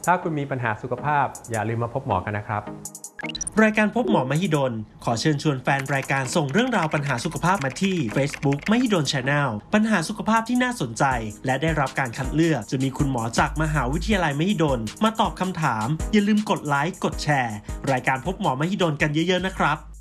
ถ้าคุณมีปัญหาสุขภาพอย่าลืมมาพบหมอกันนะครับรายการพบหมอมหิดลขอเชิญชวนแฟนรายการส่งเรื่องราวปัญหาสุขภาพมาที่ Facebook มหิดล Channel ปัญหาสุขภาพที่น่าสนใจและได้รับการคัดเลือกจะมีคุณหมอจากมหาวิทยาลัยมหิดลมาตอบคำถามอย่าลืมกดไลค์กดแชร์รายการพบหมอมหิดลกันเยอะๆนะครับ